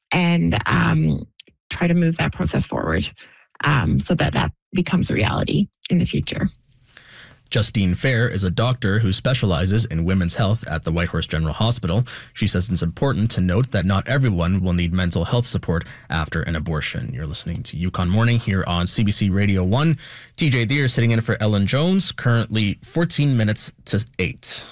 and try to move that process forward so that becomes a reality in the future. Justine Fair is a doctor who specializes in women's health at the Whitehorse General Hospital. She says it's important to note that not everyone will need mental health support after an abortion. You're listening to Yukon Morning here on CBC Radio 1. TJ Deere sitting in for Ellen Jones, currently 14 minutes to 8.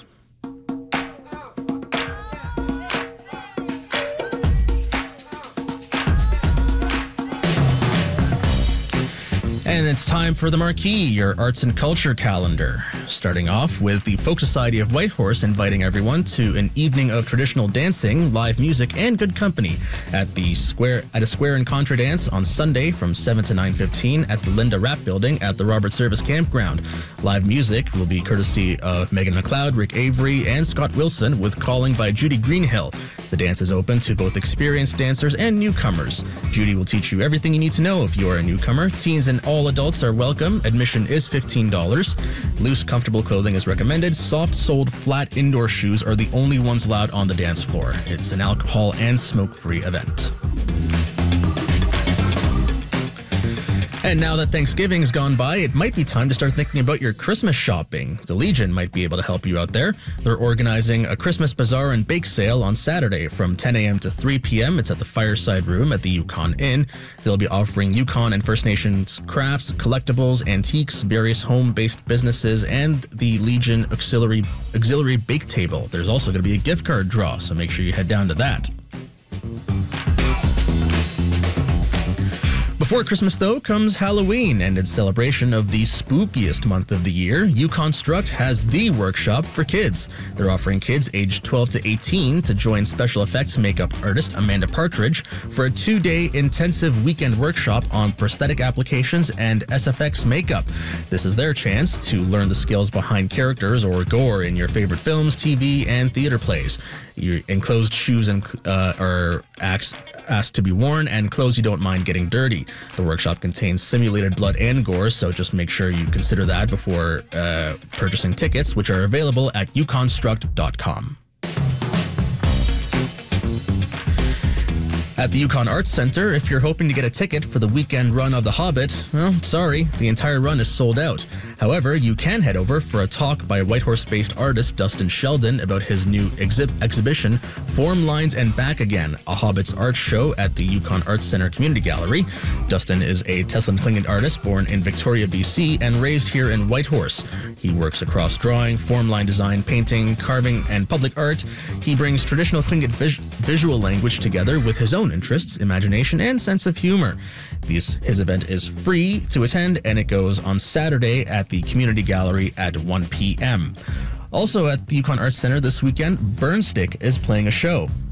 And it's time for the Marquee, your arts and culture calendar. Starting off with the Folk Society of Whitehorse inviting everyone to an evening of traditional dancing, live music, and good company at a Square and Contra Dance on Sunday from 7 to 9:15 at the Linda Rapp Building at the Robert Service Campground. Live music will be courtesy of Megan McLeod, Rick Avery, and Scott Wilson, with calling by Judy Greenhill. The dance is open to both experienced dancers and newcomers. Judy will teach you everything you need to know if you are a newcomer. Teens and all adults are welcome. Admission is $15. Loose, comfortable clothing is recommended. Soft-soled, flat indoor shoes are the only ones allowed on the dance floor. It's an alcohol and smoke-free event. And now that Thanksgiving's gone by, it might be time to start thinking about your Christmas shopping. The Legion might be able to help you out there. They're organizing a Christmas bazaar and bake sale on Saturday from 10 a.m. to 3 p.m. It's at the Fireside Room at the Yukon Inn. They'll be offering Yukon and First Nations crafts, collectibles, antiques, various home-based businesses, and the Legion Auxiliary Bake Table. There's also going to be a gift card draw, so make sure you head down to that. Before Christmas, though, comes Halloween, and in celebration of the spookiest month of the year, UConstruct has the workshop for kids. They're offering kids aged 12 to 18 to join special effects makeup artist Amanda Partridge for a 2-day intensive weekend workshop on prosthetic applications and SFX makeup. This is their chance to learn the skills behind characters or gore in your favorite films, TV, and theater plays. Your enclosed shoes are asked to be worn, and clothes you don't mind getting dirty. The workshop contains simulated blood and gore, so just make sure you consider that before purchasing tickets, which are available at uconstruct.com. At the Yukon Arts Center, if you're hoping to get a ticket for the weekend run of The Hobbit, well, sorry, the entire run is sold out. However, you can head over for a talk by Whitehorse-based artist Dustin Sheldon about his new exhibition, Form, Lines, and Back Again, a Hobbit's art show at the Yukon Arts Center Community Gallery. Dustin is a Teslin Tlingit artist born in Victoria, BC, and raised here in Whitehorse. He works across drawing, form line design, painting, carving, and public art. He brings traditional Tlingit visual language together with his own interests, imagination, and sense of humor. His event is free to attend, and it goes on Saturday at the Community Gallery at 1 p.m. Also at the Yukon Arts Center this weekend, Burnstick is playing a show.